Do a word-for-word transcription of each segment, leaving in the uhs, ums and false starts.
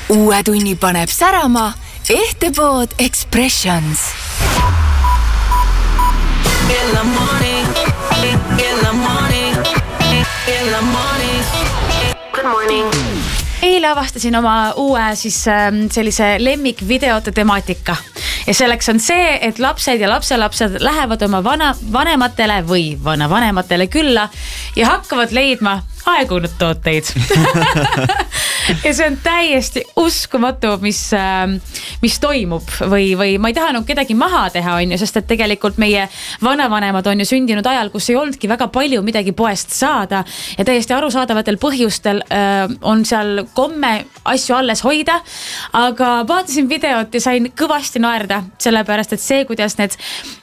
Uue tunni paneb särama Ehtepood Expressions. In the morning, in the morning, in the morning. Good morning. Eile avastasin oma uue siis sellise lemmikvideote temaatika. Ja selleks on see, et lapsed ja lapselapsed lähevad oma vana, vanematele või vana vanematele külla ja hakkavad leidma aegunud tooteid. Ja see on täiesti uskumatu, mis, mis toimub või, või ma ei taha no kedagi maha teha, on ju, sest et tegelikult meie vanavanemad on ju sündinud ajal, kus ei olnudki väga palju midagi poest saada ja täiesti arusaadavatel põhjustel äh, on seal komme asju alles hoida, aga vaatasin videot ja sain kõvasti naerda, sellepärast et see, kuidas need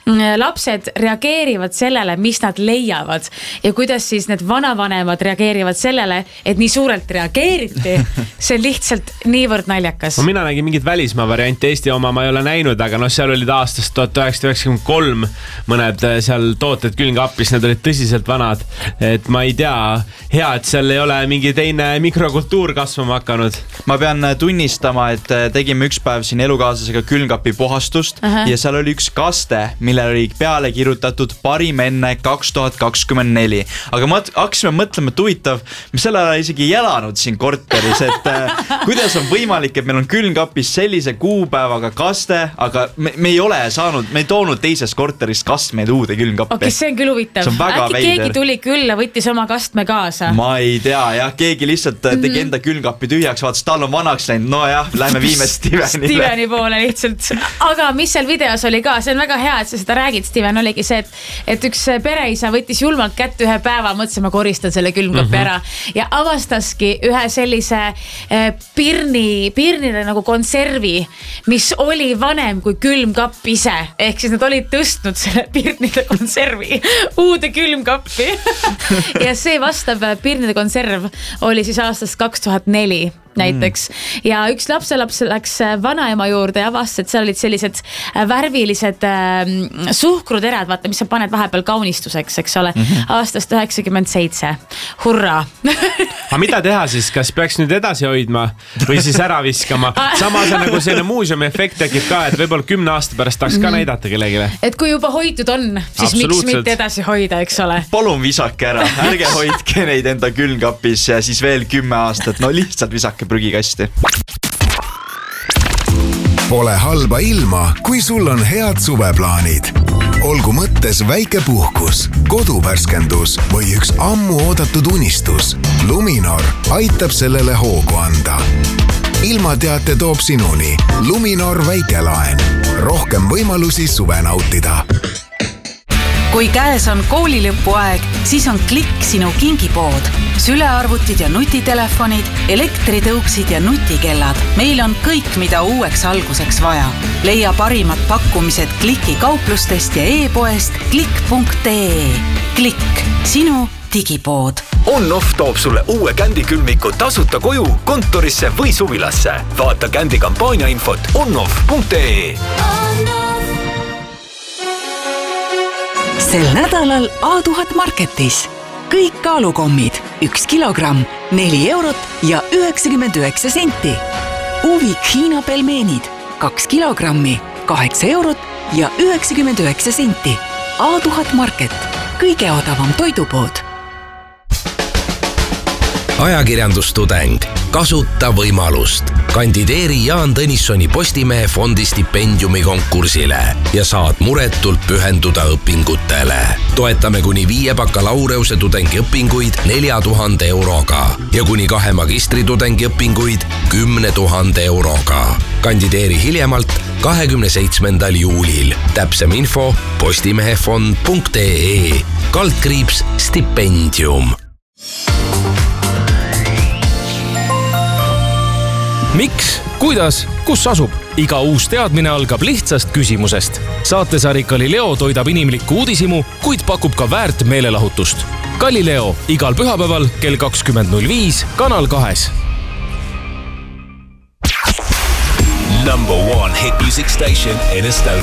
lapsed reageerivad sellele, mis nad leiavad ja kuidas siis need vanavanemad reageerivad sellele, et nii suurelt reageeriti. See on lihtsalt niivõrd naljakas. No, mina nägin mingit välismaa varianti, Eesti oma ma ei ole näinud, aga no seal olid aastast tuhat üheksasada üheksakümmend kolm mõned seal tooted külmkapis, need olid tõsiselt vanad. Et ma ei tea, hea, et seal ei ole mingi teine mikrokultuur kasvama hakanud. Ma pean tunnistama, et tegime üks päev siin elukaaslasega külmkapi puhastust Aha. ja seal oli üks kaste, mille oli peale kirjutatud parim enne kaks tuhat kakskümmend neli. Aga ma hakkasime mõtlema, et huvitav, me selle ajal isegi ei elanud siin korteris, et äh, kuidas on võimalik, et meil on külmkapis sellise kuupäevaga kaste, aga me, me ei ole saanud, me ei toonud teisest korterist kastmeid uude külmkappi. Okei, see on küll huvitav. Äkki veider. Keegi tuli külla, võttis oma kastme kaasa? Ma ei tea, jah, keegi lihtsalt tegi enda külmkappi tühjaks, vaatas, tal on vanaks läinud, no jah, lähme viime Stevenile. Steveni poole lihtsalt. Aga mis seal videos oli ka, see on väga hea, et sa seda räägid, Steven, oligi see, et, et üks pereisa võttis julmalt kätt ühe päeva, mõtlesin, ma koristan selle külmkapi mm-hmm. ära ja avastaski ühe sellise eh, pirni, pirnile nagu konservi, mis oli vanem kui külmkapp ise. Ehk siis nad olid tõstnud selle pirnide konservi uude külmkappi. Ja see vastav pirnide konserv oli siis aastast kaks tuhat neli näiteks. Mm. Ja üks lapselaps läks vanaema juurde ja avastas, et seal olid sellised värvilised äh, suhkruterad, vaata, mis sa paned vahepeal kaunistuseks, eks ole, mm-hmm. aastast üheksakümmend seitse. Hurraa! Aga mida teha siis? Kas peaks nüüd edasi hoidma või siis ära viskama? Samas on nagu selline muuseumi efekt tekib ka, et võib-olla kümne aasta pärast tahaks ka näidata kellegile. Et kui juba hoitud on, siis miks mitte edasi hoida, eks ole? Palun visake ära, ärge hoidke neid enda külmkapis ja siis veel kümme aastat, no lihtsalt visake prügikasti. Pole halba ilma, kui sul on head suveplaanid. Olgu mõttes väike puhkus, koduvärskendus või üks ammu oodatud unistus. Luminor aitab sellele hoogu anda. Ilmateate toob sinuni Luminor väikelaen. Rohkem võimalusi suve nautida. Kui käes on koolilõpuaeg, siis on Klikk sinu kingipood. Sülearvutid ja nutitelefonid, elektritõuksid ja nutikellad. Meil on kõik, mida uueks alguseks vaja. Leia parimad pakkumised Klikki kauplustest ja e-poest klikk punkt ee. Klikk, sinu digipood. On-Off toob sulle uue Kändi külmiku tasuta koju, kontorisse või suvilasse. Vaata Kändi kampaania infot on-off punkt ee. Sel nädalal A tuhat Marketis. Kõik kaalukommid, üks kilogramm, neli eurot ja üheksakümmend üheksa senti. Uvik Hiina pelmeenid, kaks kilogrammi, kaheksa eurot ja üheksakümmend üheksa senti. A tuhat Market, kõige odavam toidupood. Ajakirjandustudeng. Kasuta võimalust. Kandideeri Jaan Tõnissoni Postimehe fondi stipendiumi konkursile ja saad muretult pühenduda õpingutele. Toetame kuni viie bakalaureuse tudengi õpinguid nelja tuhande euroga ja kuni kahe magistritudengi õpinguid kümne tuhande euroga. Kandideeri hiljemalt kahekümne seitsmendal juulil. Täpsem info postimehefond punkt ee. Kaldkriips stipendium. Miks, kuidas, kus asub? Iga uus teadmine algab lihtsast küsimusest. Saatesari Galileo toidab inimlikku uudisimu, kuid pakub ka väärt meelelahutust. Galileo igal pühapäeval kell kakskümmend null viis Kanal kahes. Number one hit music station in Estonia.